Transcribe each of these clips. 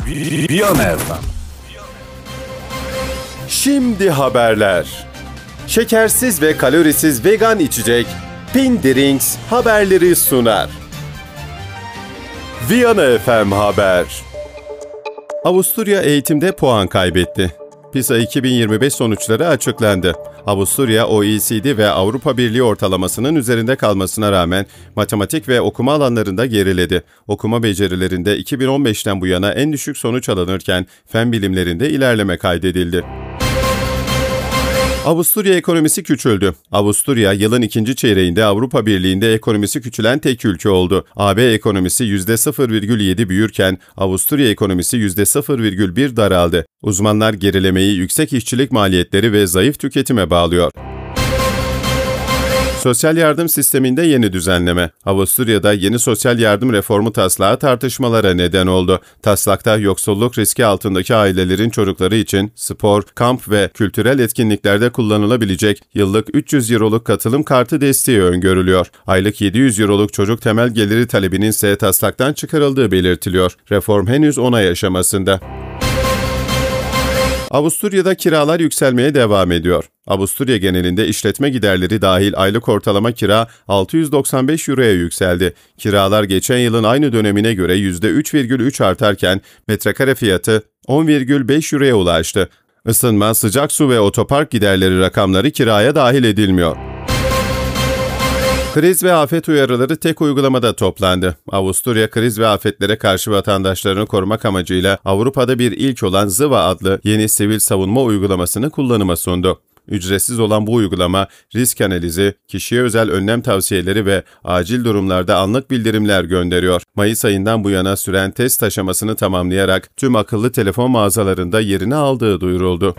Viyana FM. Şimdi haberler. Şekersiz ve kalorisiz vegan içecek Pindirinks haberleri sunar. Viyana FM Haber. Avusturya eğitimde puan kaybetti. PISA 2025 sonuçları açıklandı. Avusturya, OECD ve Avrupa Birliği ortalamasının üzerinde kalmasına rağmen matematik ve okuma alanlarında geriledi. Okuma becerilerinde 2015'ten bu yana en düşük sonuç alınırken fen bilimlerinde ilerleme kaydedildi. Avusturya ekonomisi küçüldü. Avusturya, yılın ikinci çeyreğinde Avrupa Birliği'nde ekonomisi küçülen tek ülke oldu. AB ekonomisi %0,7 büyürken Avusturya ekonomisi %0,1 daraldı. Uzmanlar gerilemeyi yüksek işçilik maliyetleri ve zayıf tüketime bağlıyor. Sosyal yardım sisteminde yeni düzenleme. Avusturya'da yeni sosyal yardım reformu taslağı tartışmalara neden oldu. Taslakta yoksulluk riski altındaki ailelerin çocukları için spor, kamp ve kültürel etkinliklerde kullanılabilecek yıllık 300 euroluk katılım kartı desteği öngörülüyor. Aylık 700 euroluk çocuk temel geliri talebinin ise taslaktan çıkarıldığı belirtiliyor. Reform henüz onay aşamasında. Avusturya'da kiralar yükselmeye devam ediyor. Avusturya genelinde işletme giderleri dahil aylık ortalama kira 695 euroya yükseldi. Kiralar geçen yılın aynı dönemine göre %3,3 artarken metrekare fiyatı 10,5 euroya ulaştı. Isınma, sıcak su ve otopark giderleri rakamları kiraya dahil edilmiyor. Kriz ve afet uyarıları tek uygulamada toplandı. Avusturya, kriz ve afetlere karşı vatandaşlarını korumak amacıyla Avrupa'da bir ilk olan Zıva adlı yeni sivil savunma uygulamasını kullanıma sundu. Ücretsiz olan bu uygulama, risk analizi, kişiye özel önlem tavsiyeleri ve acil durumlarda anlık bildirimler gönderiyor. Mayıs ayından bu yana süren test aşamasını tamamlayarak tüm akıllı telefon mağazalarında yerini aldığı duyuruldu.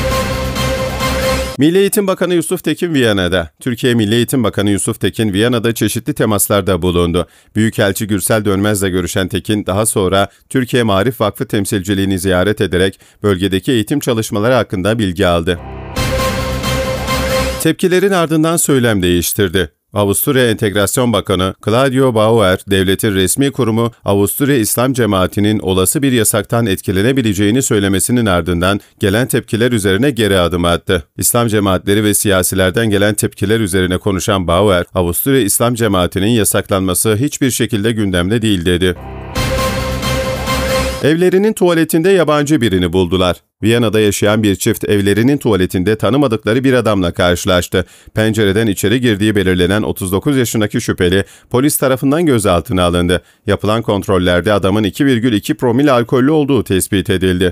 Milli Eğitim Bakanı Yusuf Tekin Viyana'da. Türkiye Milli Eğitim Bakanı Yusuf Tekin Viyana'da çeşitli temaslarda bulundu. Büyükelçi Gürsel Dönmez'le görüşen Tekin daha sonra Türkiye Maarif Vakfı temsilciliğini ziyaret ederek bölgedeki eğitim çalışmaları hakkında bilgi aldı. Tepkilerin ardından söylem değiştirdi. Avusturya Entegrasyon Bakanı Claudio Bauer, devletin resmi kurumu Avusturya İslam Cemaati'nin olası bir yasaktan etkilenebileceğini söylemesinin ardından gelen tepkiler üzerine geri adım attı. İslam cemaatleri ve siyasilerden gelen tepkiler üzerine konuşan Bauer, Avusturya İslam Cemaati'nin yasaklanması hiçbir şekilde gündemde değil dedi. Evlerinin tuvaletinde yabancı birini buldular. Viyana'da yaşayan bir çift evlerinin tuvaletinde tanımadıkları bir adamla karşılaştı. Pencereden içeri girdiği belirlenen 39 yaşındaki şüpheli polis tarafından gözaltına alındı. Yapılan kontrollerde adamın 2,2 promil alkollü olduğu tespit edildi.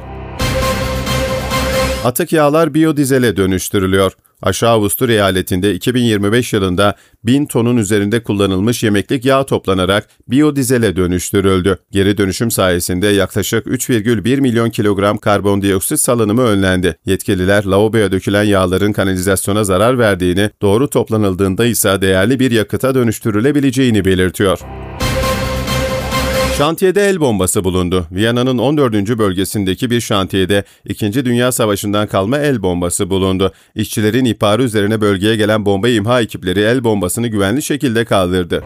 Atık yağlar biyodizele dönüştürülüyor. Aşağı Avusturya eyaletinde 2025 yılında 1000 tonun üzerinde kullanılmış yemeklik yağ toplanarak biyodizele dönüştürüldü. Geri dönüşüm sayesinde yaklaşık 3,1 milyon kilogram karbondioksit salınımı önlendi. Yetkililer lavaboya dökülen yağların kanalizasyona zarar verdiğini, doğru toplanıldığında ise değerli bir yakıta dönüştürülebileceğini belirtiyor. Şantiyede el bombası bulundu. Viyana'nın 14. bölgesindeki bir şantiyede 2. Dünya Savaşı'ndan kalma el bombası bulundu. İşçilerin ihbarı üzerine bölgeye gelen bomba imha ekipleri el bombasını güvenli şekilde kaldırdı.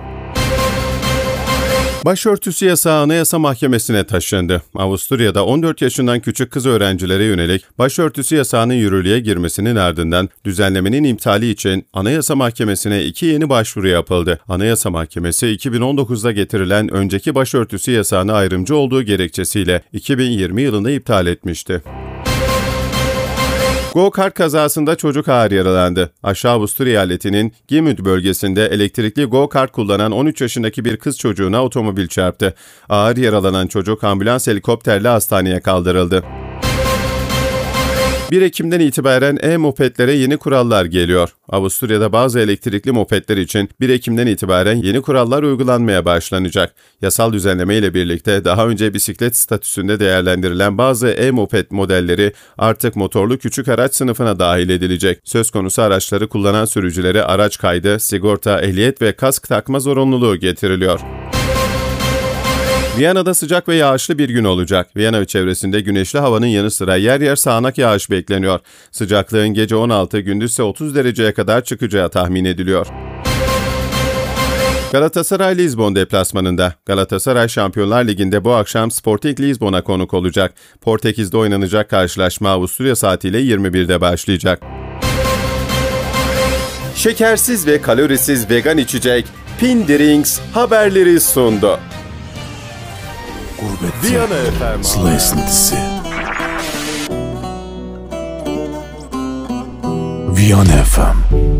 Başörtüsü yasağı Anayasa Mahkemesi'ne taşındı. Avusturya'da 14 yaşından küçük kız öğrencilere yönelik başörtüsü yasağının yürürlüğe girmesinin ardından düzenlemenin iptali için Anayasa Mahkemesi'ne 2 yeni başvuru yapıldı. Anayasa Mahkemesi 2019'da getirilen önceki başörtüsü yasağını ayrımcı olduğu gerekçesiyle 2020 yılında iptal etmişti. Go-kart kazasında çocuk ağır yaralandı. Aşağı Avusturya eyaletinin Gemüt bölgesinde elektrikli go-kart kullanan 13 yaşındaki bir kız çocuğuna otomobil çarptı. Ağır yaralanan çocuk ambulans helikopterle hastaneye kaldırıldı. 1 Ekim'den itibaren e-mopedlere yeni kurallar geliyor. Avusturya'da bazı elektrikli mopedler için 1 Ekim'den itibaren yeni kurallar uygulanmaya başlanacak. Yasal düzenleme ile birlikte daha önce bisiklet statüsünde değerlendirilen bazı e-moped modelleri artık motorlu küçük araç sınıfına dahil edilecek. Söz konusu araçları kullanan sürücülere araç kaydı, sigorta, ehliyet ve kask takma zorunluluğu getiriliyor. Viyana'da sıcak ve yağışlı bir gün olacak. Viyana ve çevresinde güneşli havanın yanı sıra yer yer sağanak yağış bekleniyor. Sıcaklığın gece 16, gündüzse 30 dereceye kadar çıkacağı tahmin ediliyor. Galatasaray Lizbon deplasmanında. Galatasaray Şampiyonlar Ligi'nde bu akşam Sporting Lisbon'a konuk olacak. Portekiz'de oynanacak karşılaşma Avusturya saatiyle 21'de başlayacak. Şekersiz ve kalorisiz vegan içecek Pindirings haberleri sundu. Gurbette sıla esintisi. Viyana FM